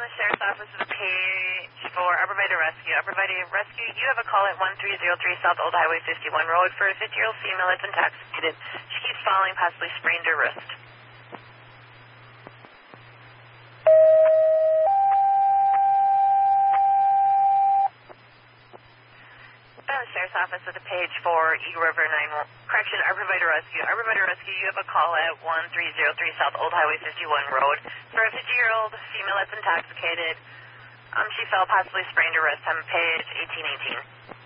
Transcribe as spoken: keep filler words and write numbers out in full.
the Sheriff's Office with a page for Arborvitae Rescue. Arborvitae Rescue, you have a call at one three zero three South Old Highway fifty-one Road for a fifty-year-old female that's intoxicated. She keeps falling, possibly sprained her wrist. The Sheriff's Office with a page for Eagle River nine one, correction, Arborvitae Rescue. Arborvitae Rescue, you have a call at one three zero three South Old Highway fifty-one Road for a fifty-year-old female that's intoxicated. Um, she fell, possibly sprained her wrist on page eighteen eighteen.